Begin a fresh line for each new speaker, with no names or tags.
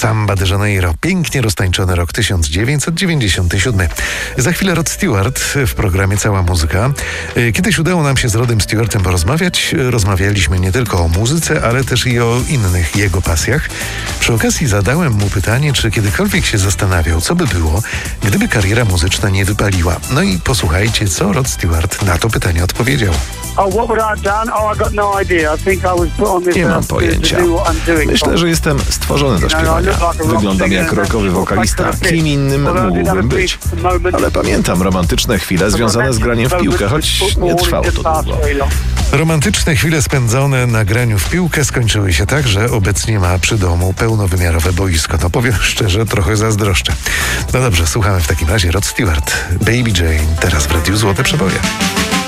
Samba de Janeiro. Pięknie roztańczony rok 1997. Za chwilę Rod Stewart w programie Cała Muzyka. Kiedyś udało nam się z Rodem Stewartem porozmawiać. Rozmawialiśmy nie tylko o muzyce, ale też i o innych jego pasjach. Przy okazji zadałem mu pytanie, czy kiedykolwiek się zastanawiał, co by było, gdyby kariera muzyczna nie wypaliła. No i posłuchajcie, co Rod Stewart na to pytanie odpowiedział.
Nie mam pojęcia. Myślę, że jestem stworzony do śpiewania. Wyglądam jak rockowy wokalista. Kim innym mógłbym być? Ale pamiętam romantyczne chwile związane z graniem w piłkę, choć nie trwało to długo.
Romantyczne chwile spędzone na graniu w piłkę skończyły się tak, że obecnie ma przy domu pełnowymiarowe boisko. No powiem szczerze, trochę zazdroszczę. No dobrze, słuchamy w takim razie Rod Stewart, Baby Jane, teraz w Radiu Złote Przeboje.